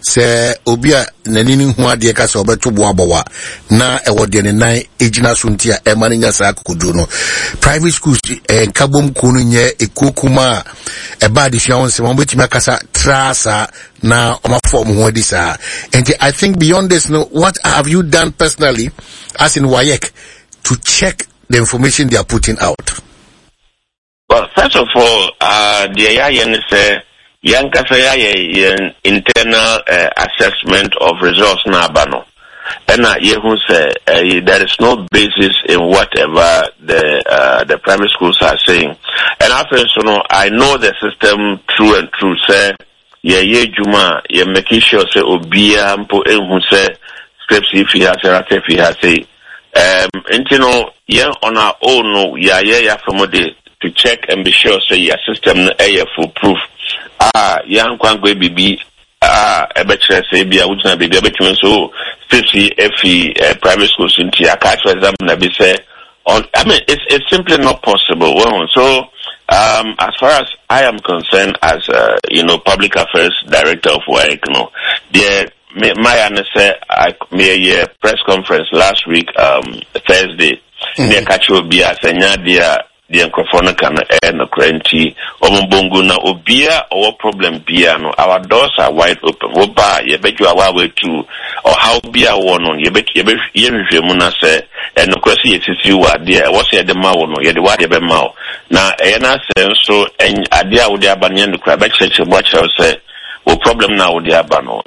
se obia nanini ho ade ka se obeto boabowa na ewode ne nan ejina so ntia e maninya sa kokodu no private schools nkabom kunu nye ekokuma e ba de hia wonse mo betimi akasa trasa na oma form ho adi sa. And I think beyond this, no, what have you done personally as in WAEC to check the information they are putting out? Well, first of all, the internal assessment of results na bano. And there is no basis in whatever the private schools are saying. And after so I know the system true and true. Say juma making sure say obia mpo enhu say scripts if he has say on our own from to check and be sure say your system foolproof. Young kwangwe bibi ebetre say bia wujina bibi ebetumi so 50 private schools into your catch for example na be say I mean it's simply not possible. So as far as I am concerned as public affairs director of WAEC, my answer I made a press conference last week Thursday near Kachobia Senya the microphone can no cranty ombongo na obia or problem bia no our doors are wide open oba ye bet you our way to or how bia won on ye bet ye muna say and no kwesi yesisi wa there was ye the ma no ye the wa ye be ma na e na say so en ade a wo de abanye no kra be church watch say o problem na wo de abano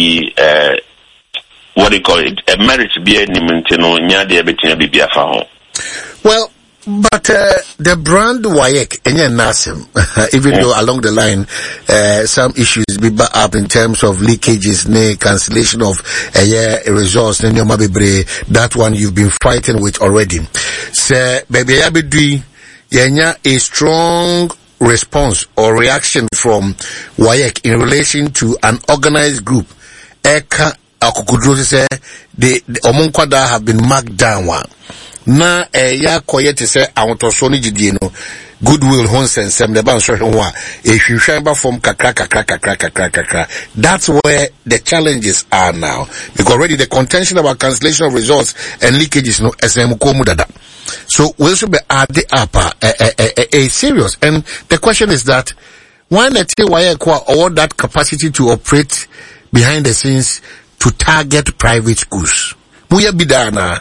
what do you call it a merit bia ni mentino nya de betia bibia fa ho. Well, but the brand WAEC, even though along the line some issues be up in terms of leakages, cancellation of results, that one you've been fighting with already. So, baby, a strong response or reaction from WAEC in relation to an organized group. Eka Akukudro say the Omonkwada have been marked down one. Na ya koyete se awontoso ni gidie no goodwill honsensem the ban so hwa ehwehwan ba form kakra. That's where the challenges are now, because already the contention about cancellation of results and leakages no SM ko mu dada. So we should be add up a serious, and the question is that why not all that capacity to operate behind the scenes to target private schools? Muya bidana.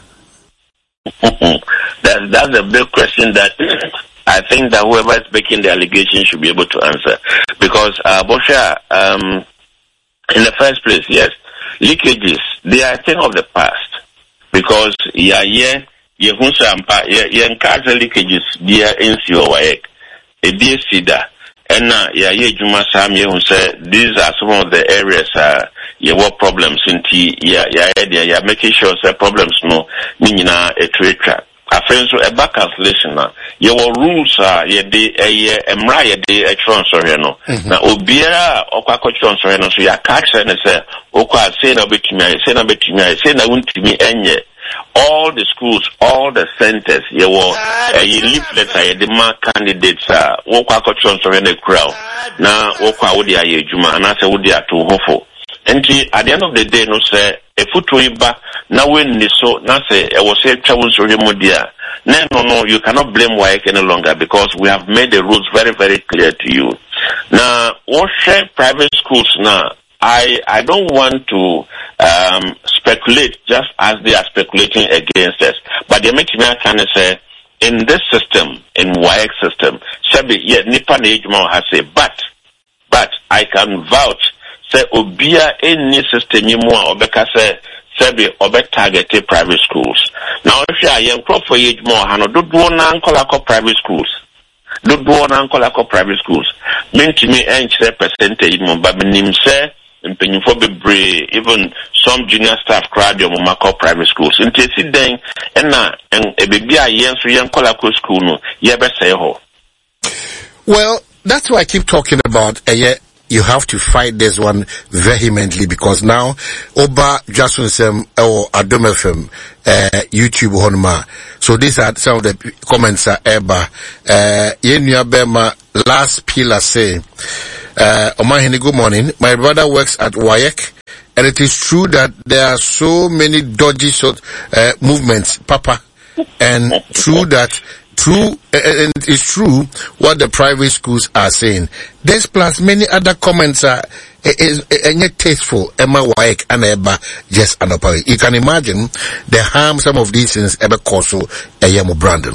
That's a big question that I think that whoever is making the allegation should be able to answer. Because Bosha, in the first place, yes, leakages, they are a thing of the past. Because leakages, they are in WAEC, a dear Sida, and Juma Sam say these are some of the areas what problems in you're making sure that problems no nina a trade track. I feel so a back cancellation your rules are a transfer no na obia okwa transfer no so ya catch and say okwa say na betumi say na wuntimi enye all the schools, all the centers, you were a leaflet, the mark candidates, okwa transfer in the crowd. Now, okwa would ya juma, and I say would ya to hopeful. And at the end of the day, no say a foot back now when this so now say I was say travel to Remodia. No, you cannot blame WAEC any longer because we have made the rules very, very clear to you. Now, what share private schools now? I don't want to speculate just as they are speculating against us. But they make me kind of say in this system, in WAEC system, Sabi yet Nipa Nejmo has say, but I can vouch say obia any system you more obeka say Sabi obe targeted private schools. Now if you are young crop for age more hano do na ankolako private schools. Do na ankolako private schools. Mean to me percentage mo but nim say even some junior staff crowd your mama private schools. In case then and a baby a young school no you ever say ho. Well, that's why I keep talking about you have to fight this one vehemently, because now Oba Jasunsem or Adom FM YouTube honma. So these are some of the comments are Eba Yenuya Bema last pillar say Omahini, good morning. My brother works at WAEC and it is true that there are so many dodgy movements, Papa, and and it's true what the private schools are saying. This plus many other comments are tasteful. Emma WAEC and Eba just anopari. You can imagine the harm some of these things ever cause so a Brandon.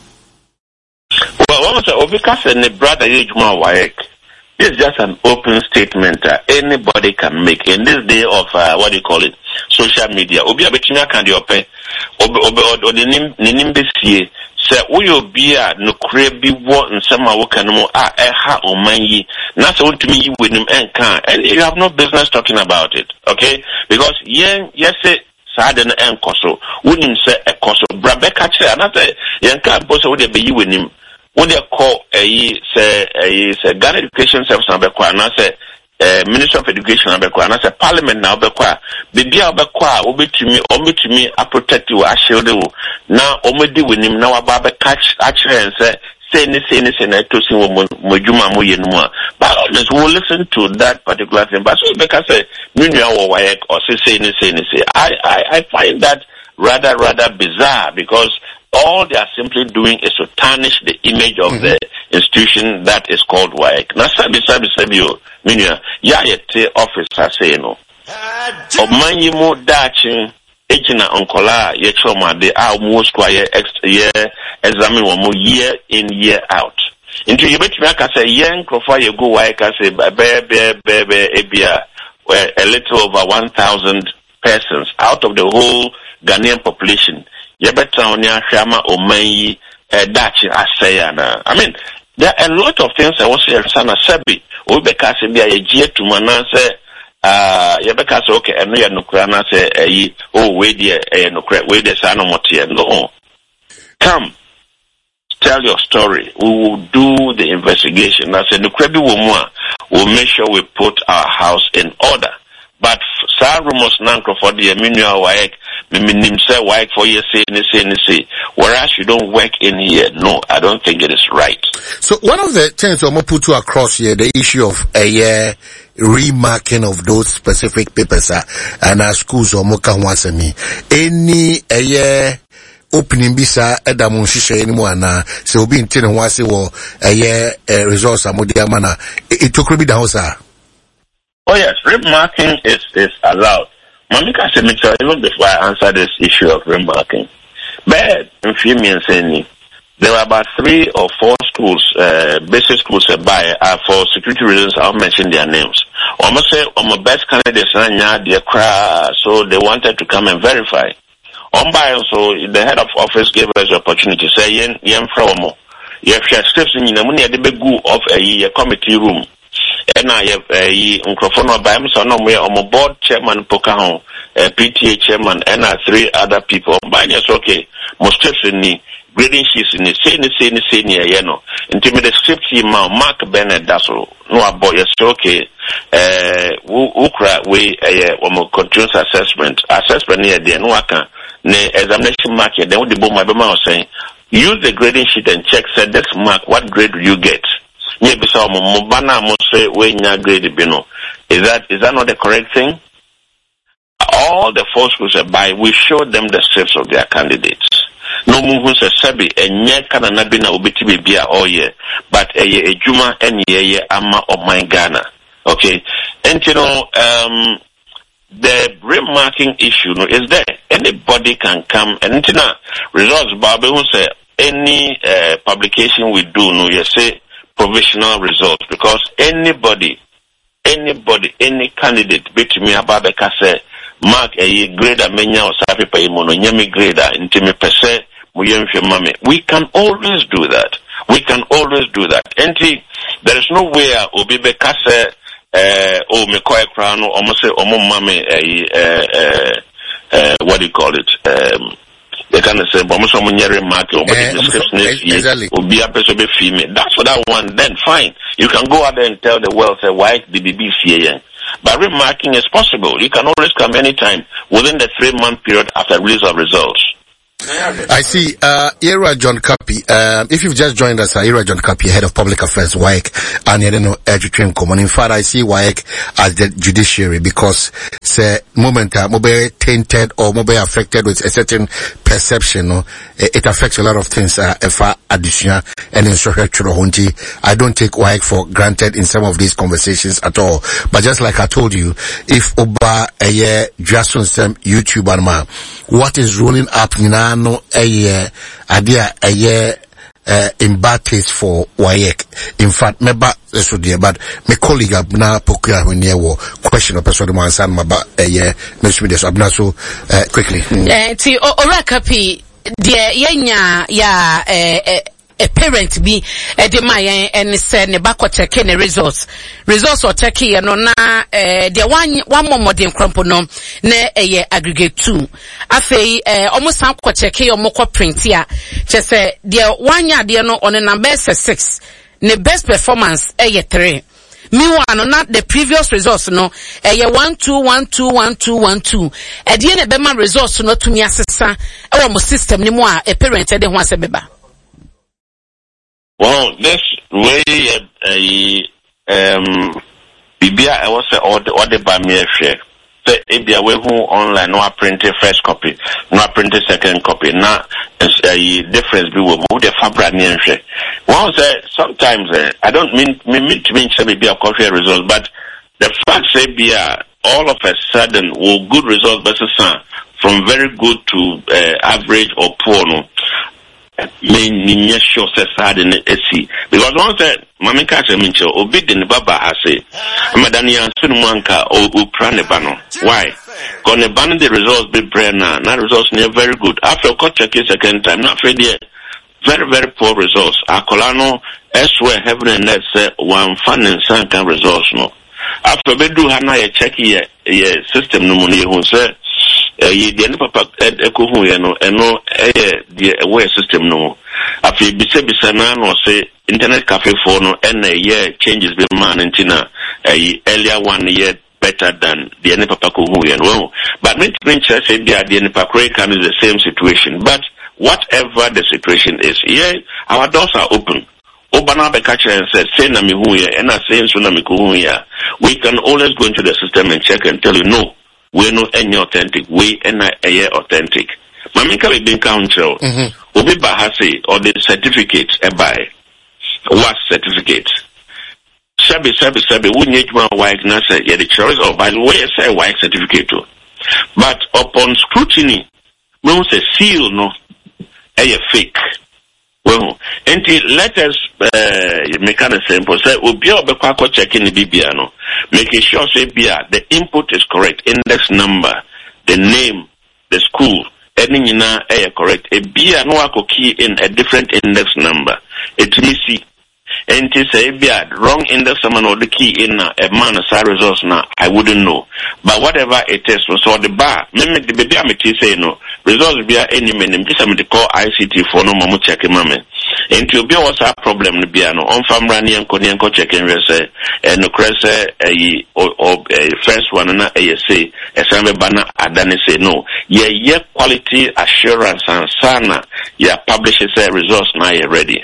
Well, one of the brother WAEC. This is just an open statement anybody can make in this day of what do you call it, social media. Obi abetimia kan de ope obi nimbesie se uyo bia no kure bi wo nsema wo kan mo ha omanyi na se wontumi yi wenim enka, and you have no business talking about it, okay? Because yes saade no enkoso wonim se ekoso brabeka kire na se yenka bo se wo de be yi wenim what they call say Ghana Education Service Abekwa, and I say Minister of Education Abekwa, and I say Parliament now Abekwa. Bibi Abekwa, obi to me, I protect you, I shield you. Now, omedi with him now about catch and say to see Mojuma Moyenua. But others will listen to that particular thing. But so because say or say I find that rather bizarre, because all they are simply doing is to tarnish the image of the institution that is called WAEC. Now, sabi minya ya yete officer say no. Omanyi mo dachi ejina onkola ye choma de almost quiet year examine one more year in year out. Into you bet me aka say yen krofa ye go WAEC say ebia a little over 1,000 persons out of the whole Ghanaian population. Yebetonia Shama Omayi Dachi Asayana. I mean, there are a lot of things I was saying, Sana Sebi, Ubekasi be a G to Manase, Yebekasi, okay, and we are Nukrana say, oh, wait, wait, the Sanomotia, no. Come, tell your story. We will do the investigation. I said, Nukrebi Wumwa will make sure we put our house in order. But Sir Rumors Nanko for the Aminua WAEC, Minim say WAEC for you say, whereas you don't work in here. No, I don't think it is right. So one of the things I'm put to across here, the issue of remarking of those specific papers and our schools or Moka Wasami. Any opening bisa edamun shisha anymore na so be in tin wasi wo results amodia mana it took be down sir. Oh yes, remarking is allowed. Mamika said, even before I answer this issue of remarking, but in few means there were about 3 or 4 schools, basic schools for security reasons. I'll mention their names. Almost say, my best candidates so they wanted to come and verify. So the head of office gave us the opportunity to say, yen from you have steps in the money at the big of a committee room. And I have a microphone by him, so no way on my board chairman Pokahon, PTA chairman, and 3 other people. But yes, okay, most steps in the grading sheets in the same you know. Intimate script Mark Bennett Dasso, no about yes, okay. Ukra we continuous assessment near the Nwaka, examination mark here, then what the bomb my bema was saying. Use the grading sheet and check, said this mark, what grade do you get? Is that not the correct thing? All the 4 schools by we show them the steps of their candidates. No movement sabi and yet can not be na ubiti bia all year, but a juma and ye ama of my Ghana. Okay, and you know the remarking issue is there. Anybody can come and you know results. Babu who say any publication we do no you say provisional results, because anybody, any candidate bet me about the case mark a grader menya or sapi pay mono nyami grader intimi pese muyemfe mame. We can always do that. And there is no way obibe kase o mekoe krano almost say omo mame what do you call it? They can say, but most of them remark or description is female. That's what I want. Then fine, you can go out there and tell the world, say, why the BBC. But remarking is possible. You can always come anytime within the 3-month period after release of results. I see. Ira John Kapi. If you've just joined us, Ira John Kapi, head of public affairs, WAEC, and you don't know education common. In fact, I see WAEC as the judiciary because say moment mobile tainted or mobile affected with a certain perception. No, it affects a lot of things. If additional and in structural hunting, I don't take WAEC for granted in some of these conversations at all. But just like I told you, if Oba a year just on some YouTube and what is rolling up now? No, idea a year in bad taste for WAEC. In fact, me ba so dear, but my colleague abna pokua when near war question of person man san ma ba a year me abna so quickly. Ti ora kapi dear yenya ya a parent be de my and say ne ba ko check the results or check here no na the one more modern crumple no na aggregate 2 afei almost am ko check your moko print here che say the one year there no on a number 6 ne best performance 3. Meanwhile, not the previous results, no. 1 2 1 2 1 2 1 2. At the end of the results, no to me assessa. Our system ni mo a parent de ho asebeba. Well, this way, Bibia, I was ordered by me a share. The Abia, we who online, no, I printed first copy, no, I printed second copy. Now, a difference be with the fabric near share. Well, sometimes, I don't mean to mean to be a coffee result, but the fact say be all of a sudden, will good results, but from very good to average or poor, no. Me sure says sad in AC because once that Mammy Catcher Mincho obeyed in the Baba I say Madania Sunwanka or Upranebano. Why? Gonna ban the results be brenna, not results near very good. After cut check it second time, not fair yet. Very, very poor results. Akolano elsewhere heaven and earth say one fun and sankan results no. After we do Hana check here system no money who say ye the papa eko hu ye no eno the aware system no afi bisa na no say internet cafe for no ye changes be man intina earlier one year better than the papa ko hu ye no but me say the papa can is the same situation but whatever the situation is our doors are open Obana be catcher and said say na me hu ye and I say so na me ko hu ya we can always go into the system and check and tell you no we know any authentic way and authentic. Mamika be been council. Obi bahasi or the certificate by what certificate? Sabi we need one white nasa the choice or by the way say white certificate too. But upon scrutiny, we say seal no fake. Well, and let us make a simple say obi obekwa checking the bibiano. Making sure say the input is correct, index number, the name, the school, any correct. A bia no ako key in a different index number. It missy. And to say wrong index number or the key in a man as results now, I wouldn't know. But whatever it is, so the bar, mimic the baby I'm say no. Results be any minimum, just I'm to call ICT for no mamu check mame. And to be what's our problem to be no on farm running and Konyanko checking rese and no cresse a first one and a say a same banner adani say no. Yeah, quality assurance and sana publishes results now you're ready.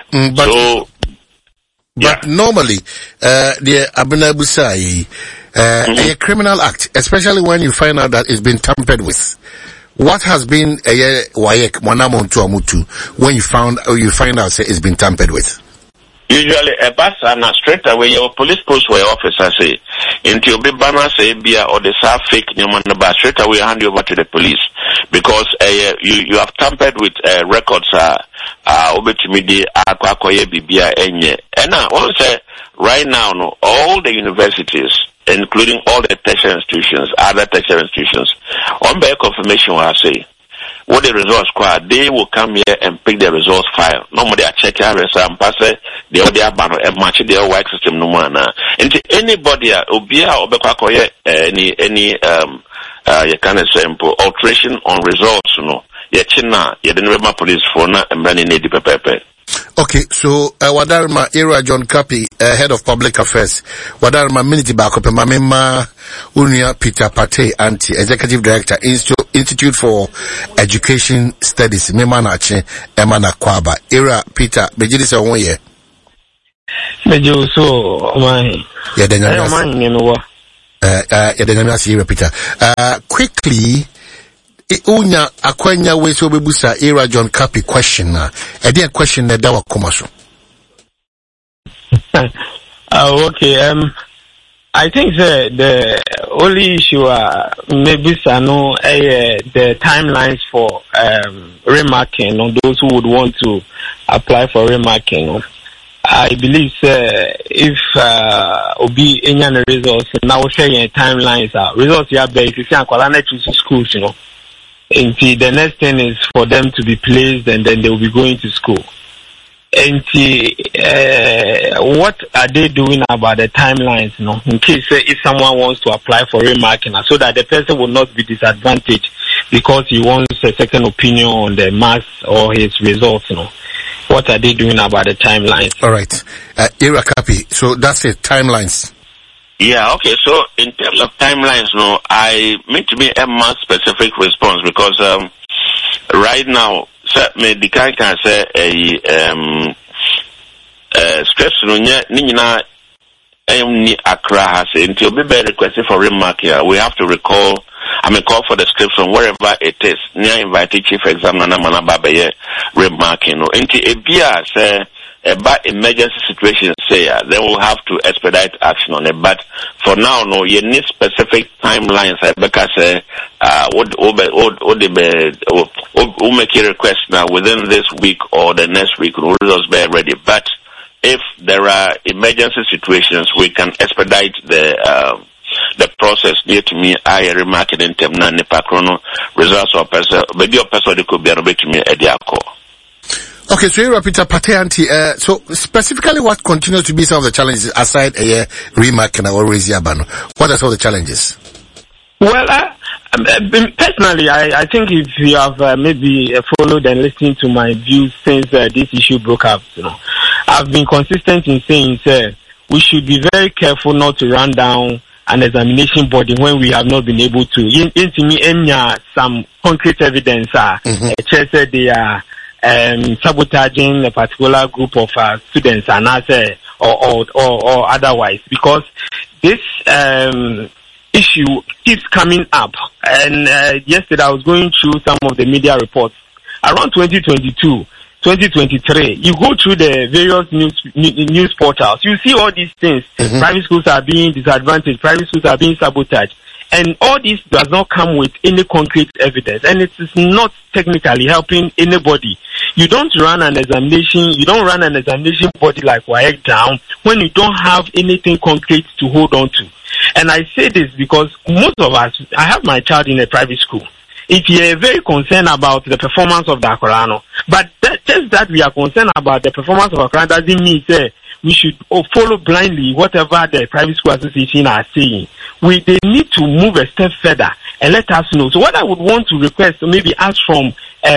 But normally, the Abinabusai, a criminal act, especially when you find out that it's been tampered with. What has been a WAEC Manamontu Amutu when you find out say it's been tampered with? Usually a basa straight away your police post where officer say into your big banner say bia or the fake number straight away hand you over to the police because you have tampered with records obetimidi akwakoye bibia enye and I want to say right now no all the universities including all the tertiary institutions other tertiary institutions on by confirmation I say what the results squad, they will come here and pick the results file. Normally I check our and pass it, the other banner and match their work system no man. And anybody obia or any you can sample alteration on results no. China, you didn't remember police for na and running the pepe. Okay, so Wadarma Era John Kapi, head of public affairs. Wadarma Miniti Bakope Mamema Unia Peter Pate Anti, executive director, Institute for Education Studies, Memanache Emana Kwaba. Era Peter, Bejidis on ye. Bejo so my Peter. Quickly, Unya Akwenya we so bebusa Era John Kapi question na. A question that dawa komaso. Okay, I think the only issue maybe the timelines for remarking on those who would want to apply for remarking. I believe if obi any results now sharing timelines results here based in schools, you know. Until the next thing is for them to be placed and then they will be going to school. What are they doing about the timelines, you know, in case if someone wants to apply for remarking, so that the person will not be disadvantaged because he wants a second opinion on the marks or his results, you know. What are they doing about the timelines? All right. Era Kapi, so that's it, timelines. Yeah, okay, so in terms of timelines, no, I meant to be a more specific response because right now, the kind can say stress no nya ni Accra has until be requested for remark here. We have to call for the scripts from wherever it is. Near invited chief examiner Manababa remarking. Until a beer say about emergency situations say then we'll have to expedite action on it. But for now, no, you need specific timelines. Because we'll make a request now within this week or the next week. We'll just be ready. But if there are emergency situations, we can expedite the process. Near to me, I remark it in terms of Nepacrono results or person, but your person could be able to me at the call. Okay, so you're Peter Pateanti. So specifically, what continues to be some of the challenges aside a remarking or Riziabano? What are some of the challenges? Well, personally, I think if you have maybe followed and listened to my views since this issue broke up, you know, I've been consistent in saying we should be very careful not to run down an examination body when we have not been able to. Some concrete evidence they are sabotaging a particular group of students and or otherwise, because this issue keeps coming up. And yesterday I was going through some of the media reports around 2022, 2023. You go through the various news portals, you see all these things. Private schools are being disadvantaged, private schools are being sabotaged. And all this does not come with any concrete evidence, and it is not technically helping anybody. You don't run an examination body like WAEC down when you don't have anything concrete to hold on to. And I say this because most of us, I have my child in a private school. If you're very concerned about the performance of the Akorano, but just that we are concerned about the performance of Akorano doesn't mean we should follow blindly whatever the private school association are saying. They need to move a step further and let us know. So what I would want to request, maybe ask from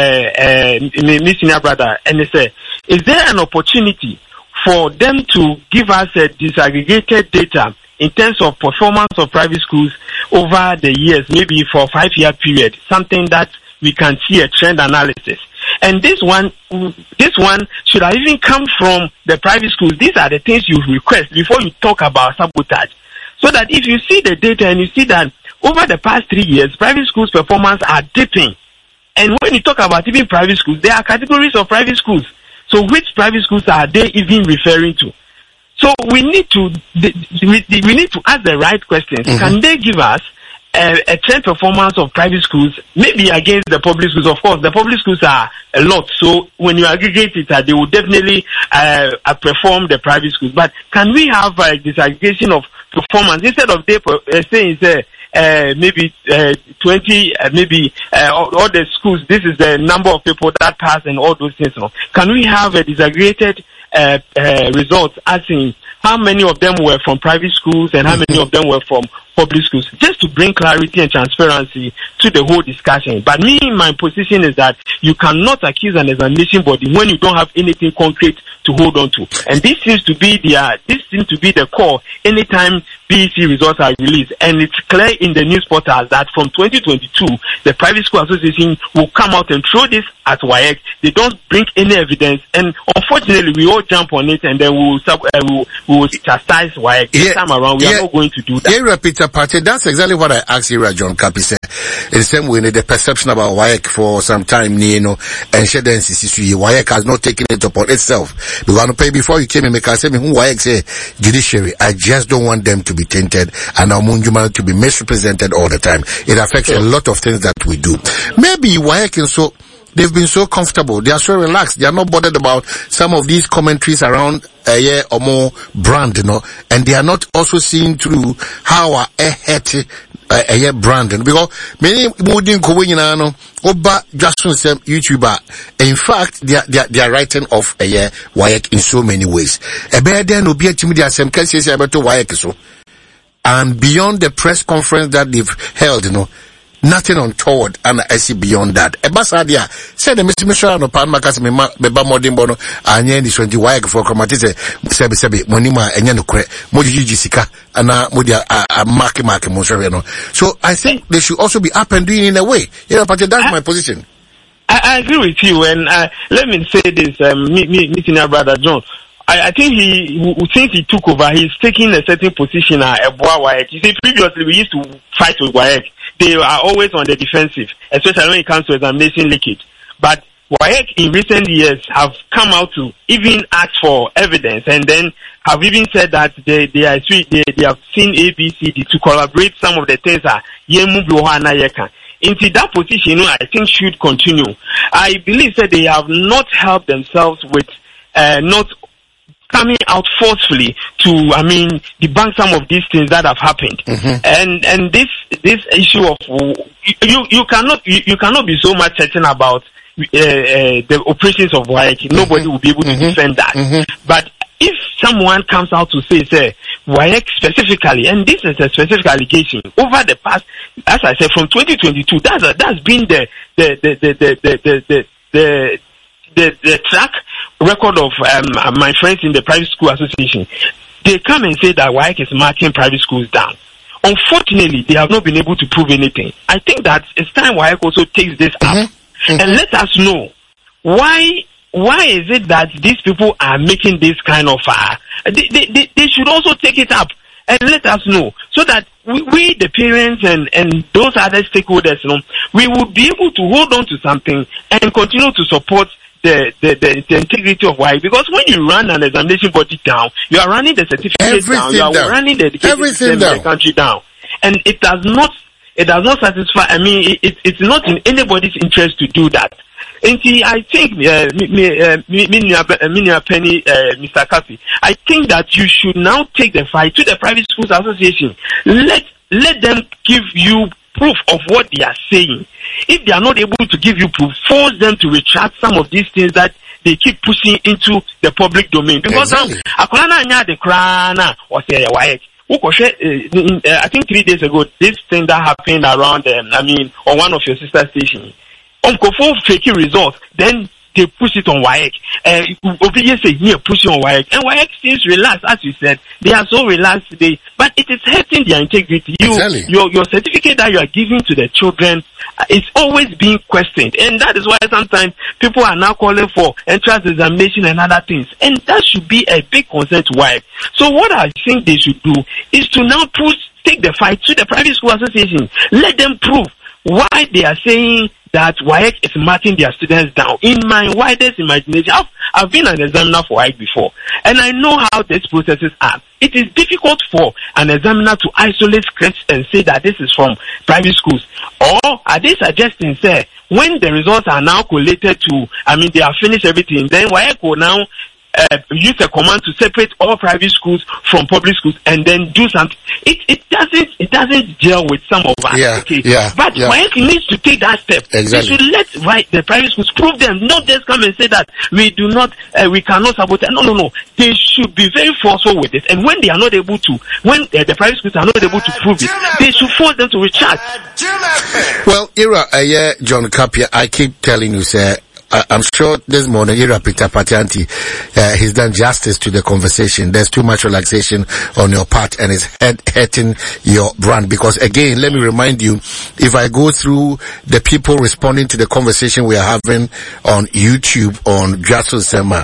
Miss Senior Brother, and say, is there an opportunity for them to give us a disaggregated data in terms of performance of private schools over the years, maybe for a 5-year period, something that we can see a trend analysis. And this one should have even come from the private schools. These are the things you request before you talk about sabotage. So that if you see the data and you see that over the past 3 years, private schools' performance are dipping. And when you talk about even private schools, there are categories of private schools. So which private schools are they even referring to? So we need to ask the right questions. Can they give us a trend performance of private schools, maybe against the public schools? Of course, the public schools are a lot. So when you aggregate it, they will definitely perform the private schools. But can we have a disaggregation of performance instead of they saying maybe 20, maybe all the schools, this is the number of people that pass and all those things. Can we have a disaggregated results as in how many of them were from private schools and how many of them were from public schools, just to bring clarity and transparency to the whole discussion. But my position is that you cannot accuse an examination body when you don't have anything concrete to hold on to. And this seems to be the core anytime BEC results are released. And it's clear in the news portals that from 2022, the Private School Association will come out and throw this at WAEC. They don't bring any evidence, and unfortunately, we all jump on it, and then we will chastise WAEC. This time around, we are not going to do that. Yeah, Peter Party, that's exactly what I asked Ira John Kapi said. In the same way, the perception about WAEC for some time, and share the NCCC, WAEC has not taken it upon itself. Before you came in, I said, WAEC say judiciary, I just don't want them to be tainted and our Munjuma to be misrepresented all the time. It affects a lot of things that we do. Maybe WAEC and so they've been so comfortable. They are so relaxed. They are not bothered about some of these commentaries around a year or more brand, and they are not also seeing through how a year brand, because many modern Kowinano, Oba Jackson YouTuber, in fact, they are writing off a year WAEC in so many ways. A bear then will be a timid as some cases about WAEC so. And beyond the press conference that they've held, nothing untoward, and I see beyond that. Ebasadia said the Mr. no Pan Macas Beba Modimbono, and Yen is 20 WAEC for Chromatise, Sebi, Monima, and Yanukre, Moji Jessica, and Modia, Marky Monsoriano. So I think they should also be up and doing in a way. But that's my position. I agree with you, and let me say this, meeting our brother John. I think since he took over, he's taking a certain position at WAEC. You see, previously we used to fight with WAEC. They are always on the defensive, especially when it comes to examination leakage. But WAEC in recent years have come out to even ask for evidence, and then have even said that they have seen ABCD to collaborate some of the things that into that position, I think should continue. I believe that they have not helped themselves with not coming out forcefully to, debunk some of these things that have happened. Mm-hmm. And this issue of, you cannot be so much certain about, the operations of WAEC. Mm-hmm. Nobody will be able to defend that. Mm-hmm. But if someone comes out to say, WAEC specifically, and this is a specific allegation, over the past, as I said, from 2022, that's been the track record of my friends in the Private School Association. They come and say that WAEC is marking private schools down. Unfortunately, they have not been able to prove anything. I think that it's time WAEC also takes this up and let us know why is it that these people are making this kind of they should also take it up and let us know, so that we the parents and those other stakeholders, we would be able to hold on to something and continue to support the integrity of WAEC. Because when you run an examination body down, you are running the certificate down, you are running the education system in the country down, and it does not satisfy. It's not in anybody's interest to do that. And see, I think, Mr. Kapi, I think that you should now take the fight to the Private Schools Association. Let them give you proof of what they are saying. If they are not able to give you proof, force them to retract some of these things that they keep pushing into the public domain. Because now, I think 3 days ago, this thing that happened around, on one of your sister stations, for fake results, then they push it on WAEC. Obedience say here, push it on WAEC. And WAEC seems relaxed, as you said. They are so relaxed today, but it is hurting their integrity. Your certificate that you are giving to the children is always being questioned. And that is why sometimes people are now calling for entrance examination and other things. And that should be a big concern to WAEC. So what I think they should do is to now take the fight to the Private School Association. Let them prove why they are saying that WAEC is marking their students down. In my widest imagination, I've been an examiner for WAEC before, and I know how these processes are. It is difficult for an examiner to isolate scripts and say that this is from private schools. Or are they suggesting, when the results are now collated to, they have finished everything, then WAEC will now use a command to separate all private schools from public schools and then do something. It doesn't gel with some of us. But WAEC needs to take that step. Exactly. They should let the private schools prove them, not just come and say that we cannot sabotage. No. They should be very forceful with it. And when they are not able to, when the private schools are not able to prove it, they should force them to recharge. Well, Ira, John Kapia, I keep telling you, sir, I'm sure this morning, Ira Peter Patianti, he's done justice to the conversation. There's too much relaxation on your part and it's hurting your brand. Because again, let me remind you, if I go through the people responding to the conversation we are having on YouTube, on Jason Sema,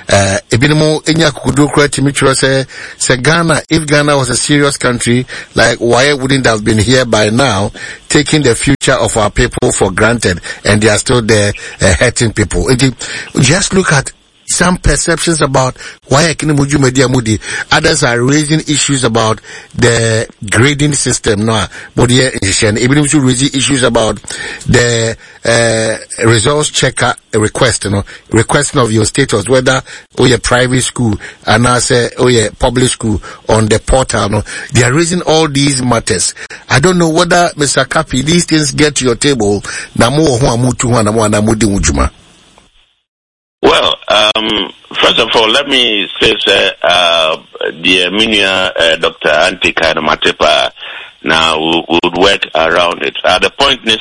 Ghana, if Ghana was a serious country, like why wouldn't have been here by now, taking the future of our people for granted, and they are still there hurting people. Just look at some perceptions about why Akinimuju Media Mudi. Others are raising issues about the grading system now. But yeah, even if you raise issues about the results checker request, requesting of your status, whether you're private school and I say you're public school on the portal. They are raising all these matters. I don't know whether Mr. Kapi, these things get to your table. Well, first of all, let me say, the Minia, Dr. Antika and Matepa now would work around it. The point is,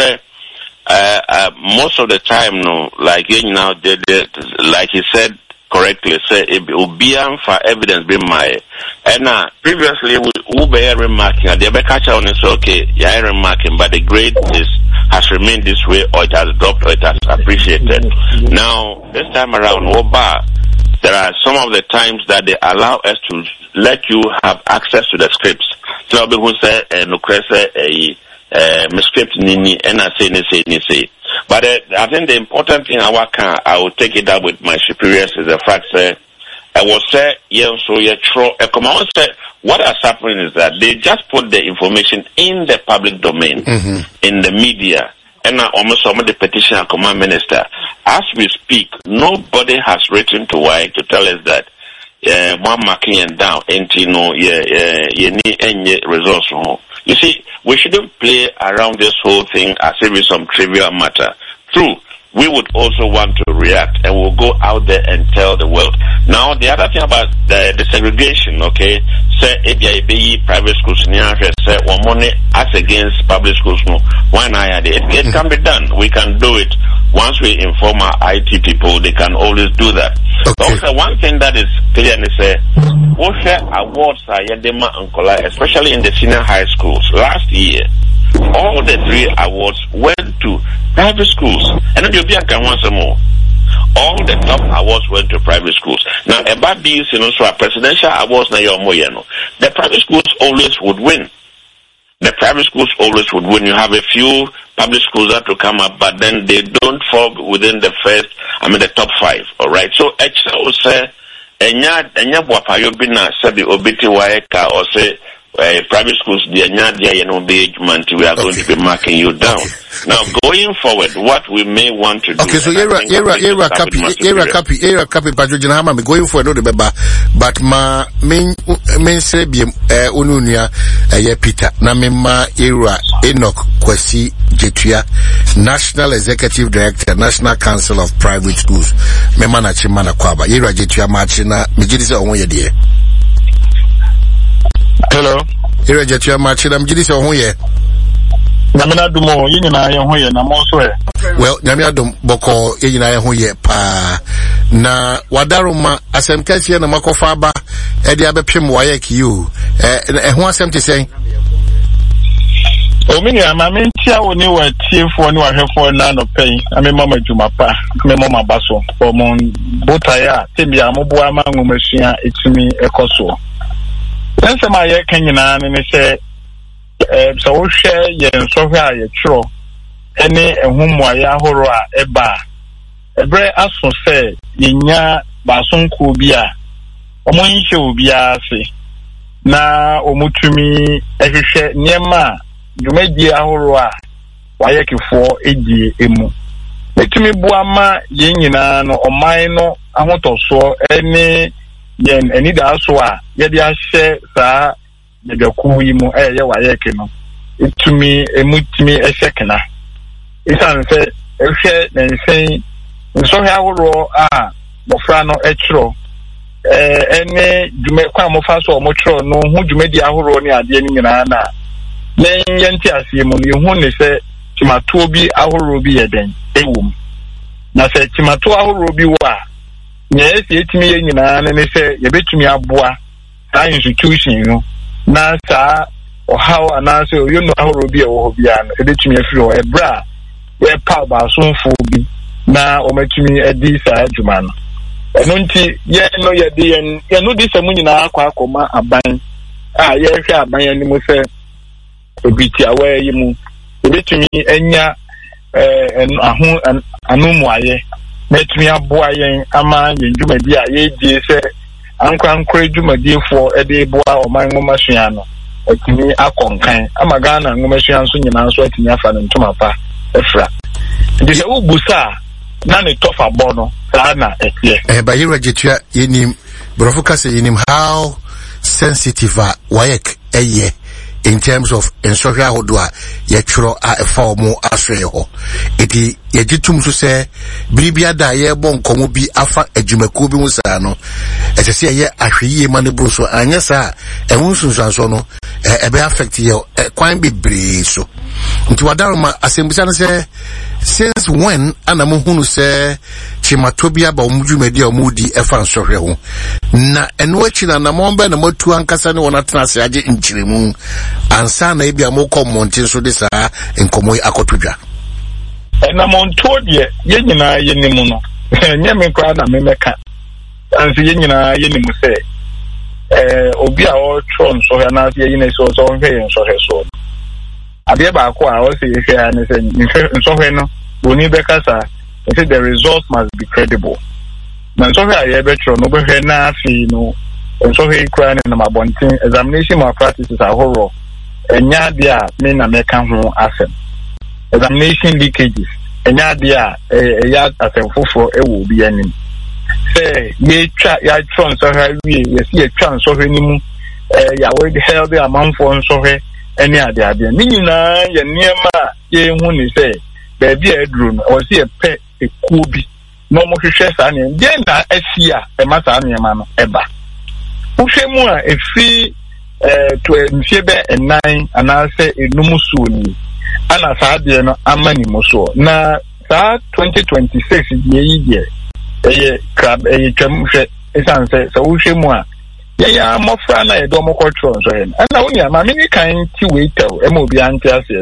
most of the time, like now, like he said correctly, say it will be for evidence be my. And previously we were remarking, the catcher on is okay, yeah, remarking, but the grade has remained this way, or it has dropped, or it has appreciated. Now, this time around, there are some of the times that they allow us to let you have access to the scripts. So, people say, script nini, and I say. But I think the important thing I will take it up with my superiors is the fact that I will say, what has happened is that they just put the information in the public domain, in the media, and almost some of the petition command minister. As we speak, nobody has written to WAEC to tell us that one marking and down, and you need any results. You see, we shouldn't play around this whole thing as if it's some trivial matter. True, we would also want to react, and we'll go out there and tell the world. Now, the other thing about the segregation, okay, say private schools, say one money as against public schools, why not? It can be done. We can do it. Once we inform our IT people, they can always do that. Okay. Also, one thing that is clear is awards are especially in the senior high schools. Last year, all the 3 awards went to private schools. And then you'll be once more. All the top awards went to private schools. Now, about these, so presidential awards, the private schools always would win. The private schools always would win. You have a few public schools that will come up, but then they don't fall within the the top 5. All right. So, Excel will say, enya buapayo bina sabi obiti waeka or say private schools we are going to be marking you down. Now going forward, what we may want to do. Okay, so era copy Patrick me going forward no the but ma main say bi ununia Peter na me ma era Enoch Kwesi Jetua, National Executive Director, National Council of Private Schools. Me mana chimana kwaba era Jetua machina me jidise onwo ye de. Hello. Here Jetua machina me jidise onwo ye. Namina dumo yina ye ho ye na mo so e. Well, namia dum boko yina ye ho ye pa na wadaruma asem kase na makofa ba e dia bepem WAEC you ho asem te sen Omini amamintia woni wa tiefo ni wa hwefo na no pen ame mama dwuma pa me mama baso omon botaya tebia moboa ma ngomasua etimi ekoso sense ma ye kanyina ne se so wo hwe ye nsohwe a ye twro ene ehumwa ya horo a eba ebre aso se yenya basonko bi a omonhye obi ase na omutumi ehwehwe niema Jumedi ahoro a WAEC fo edi emu etumi buama ye nyina no oman no ahotoso ene yen eni da so a ye de ahye saa megaku yi mu ye wayeke no itumi emutumi ehekena isan se ehwe nensen nso he ahoro a mofra no ekiro ene dwume kwa mofa so omotro no hu dwumedi ahoro ne ade ni nyina na yenti asie mu ne hu ne se timato bi ahoro bi yeden ewum na se timato ahoro bi wa ne esi etimi ye nyina na ne se yebetumi aboa ta institution no na sa ohaw anase oyono ahoro bi ewo bia no ebetumi afiri o ebra we pa ba sonfo bi na ometumi edi sa adwuma no eno nti ye no ye de ye no di semu nyina akoma aban a ye hwe aban ani mu se obiti awe yi mu ebetumi enya anumu aye metumi aboa yen ama yen dwumadi a ye die se ankwankwa dwumadifo ede boa oman ngomasua no atumi akonkan ama Ghana ngomasua nso nyina nso atumi afa ne ntoma pa efra de se ubusa na ne tofa bono sana etie ba yira jetua yenim brofoka se yenim how sensitive wayek eye in terms of ensofia hodwa ye tworo a efa omo aswe ho eti ye gitum so se biribia da ye bon komo bi afa adwumako bi mu saa no etese ye ahweye ma ne bro so anya saa ehunsunsanso no ebe affect ye kwan bebre so nti wadaroma asembisa no se since when anamu hunu se chimatobia ba omudwumadi omudi efa nsɔhwɛ ho na eno akina na momba na matu ankasa ne wonatena se age nkyiremu ansa na ebia mokɔ monte so de saa nkomoyi akotodwa na monto de ye nyina ye nimu no nye me kwa na me meka anse ye nyina ye nimu se obi a o tro nsɔhwɛ na se ye nyina so so hwɛ ye nsɔhwɛ so abia ba ko a o se ye hwɛ ne se nsɔhwɛ no boni bekasa say the results must be credible. Na so here ye betro no be hwe na afi no so here kra na mabontin examination malpractices ahoro enya de a me na meka ho asem examination leakages enya de a ya asem foforo ewo bi anim say ye twa ya tron so here wie ye see ye twa so here ni mu ya we held the amount for so here any ade ni nyina ye niema ye hu ni say baby edru no o see pe ekubi no mo hwehwe sa ne de na asia e ma sa ne ma no eba hwehwe mu a efi to mfie be enan anase enum suoni ana sa de no amani mo so na sa 2026 die yi die crab twam hwe esanse so hwehwe mu a ya mofra na edo mo control so hen ana woni ama me kan ti weitaw e mo bi ante ase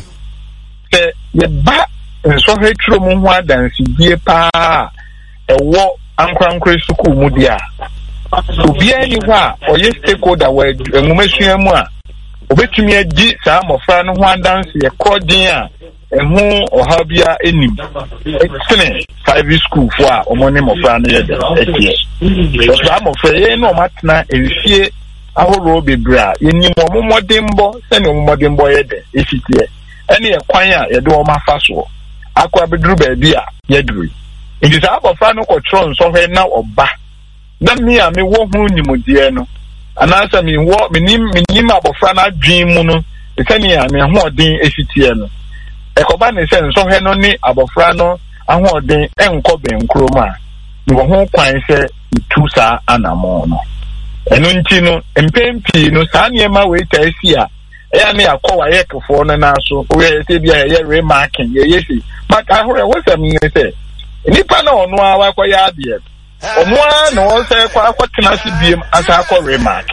se ye ba so hetro mu ho adansi die pa ewo ankrankra suku mu dia obi ani ho a oye stakeholder wa enwumasua mu a obetumi agi saa mofra no ho adansi e kodin a ehu ohabia enim etene private school fo a omone mofra no ye de etie so saa mofra ye no matena enfie ahoro bebra yenim omomodembo se ne omomodembo ye de efitie ene ye kwan a ye de o mafa so akwa bedru ba bia yedru ndi sa abofra no kotro nso hwe na oba na mi a me wo hu nimudie no anasa mi wo minim abofra na adwen mu no etani a me ho odin efitie no ekoba ne se nso hwe no ni abofra no aho odin enko benkrom a ni wo ho kwan se itu sa anamo no eno nti no empempi no sa niema we ta esi a eya ne akwa yekfo no na so we se bia ye remarking ye yesi maka ahore wo se mi se nipa na ono a wakwa ya ade ono a na wo se kwa akotena se biem asa akwa remark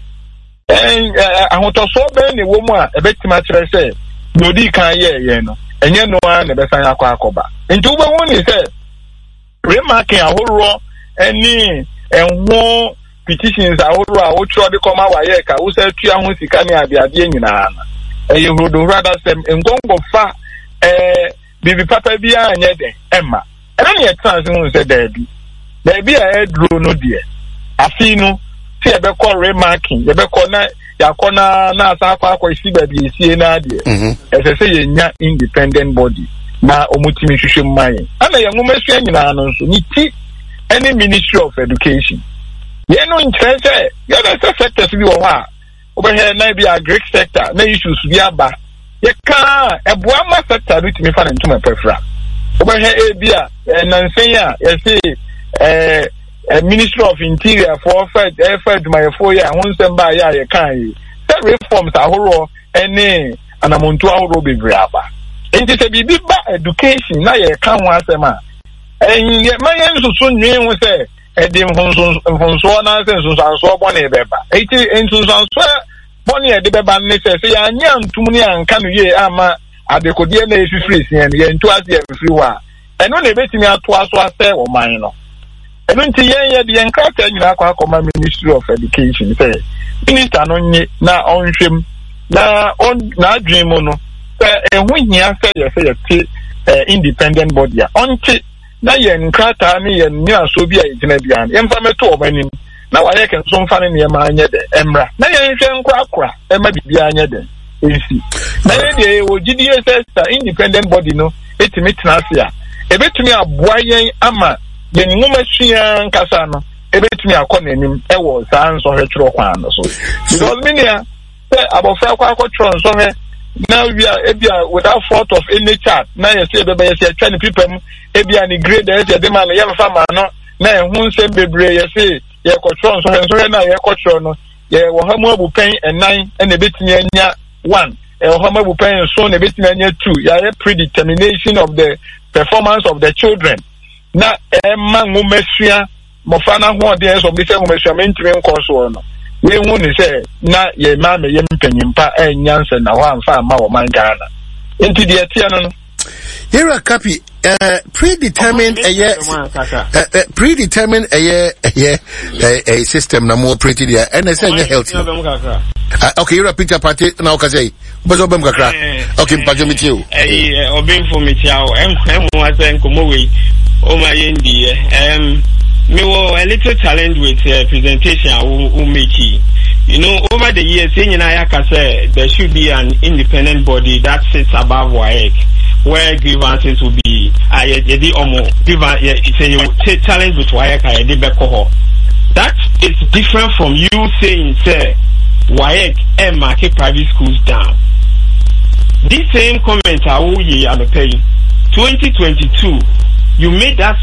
ahotoso be ne wo mu a ebetima kire se no di kan ye no enye no a ne be san akwa akoba nti wo be woni se remarking ahoro eni enwo petitions ahoro a wo tro de koma wa ye ka wo se tua ho sika ne ade nyina na rodo rather sem engongo fa bibi papa bi anya de emma ena ye trans hu se dabi a edro no de afi no ti e be call remarking ye be call na yakona na asa akwa isi baby isi na de ese se ye nya independent body na omutimi hwehwe mman ana ye nwoma sua nyina no nso ni ti any Ministry of Education. You know, in terms of the sectors we are over here, maybe a Greek sector, no issues we are back. You can't a Buama sector which me find into my preference. Over here, and say, you see, Ministry of Interior for effort my 4 year, once and by you can't. That reforms are horror, any, and I'm on 2 hour be grabber. And it's a big education, now you can't want them. And yet, my answer soon you will say, and from so on and so bonnie beba. 80 into some bonnie at the beba says, I am too many and can ye ama at the Codiana free and yen to us every one. And when they bet me out twice was there or mine. And until the encounter in our Ministry of Education say, Minister no na on him na on na dream no. And when he say independent body, on na yen krata ni yen new asobia itinabian emfa to obanim na waye kan so mfa ne ma anye de emra na yen hwe nkwa ema bibia anye de ensi na ye de wo GDSS independent body no etimi tenase a ebetumi aboa yen ama yen ngomahua nkasa no ebetumi akọ nanim ewo saa nso hwetro kwan no so because minia say abofra kwa akọtro nso hwe. Now we are without fault of any chart. Now you say, baby, you say, 20 people, any grade, the man, you have a farmer, no, now, who say, baby, you say, you're control, so now you're control, yeah, well, how much will pay and 9 and a bit near 1, and how much will pay and so a bit near 2. You have a predetermination of the performance of the children. Now, a man who messia, Mofana, who are there, so we say, measurement, course, we won't say, na ye mamma yem penimpa and Yansen, now I'm far more man Ghana. Into the Etiano. Here a copy, predetermined a system, no more pretty there, and I say, healthy. Okay, you're a picture party now, Kazay. But okay, Pajamitu. Obeying for me, M. was then come away. Oh, my India. Me a little challenge with presentation umeki. You know, over the years, there should be an independent body that sits above WAEC, where grievances will be challenge with WAEC. That is different from you saying, sir, WAEC and market private schools down. This same comment I will 2022, you made that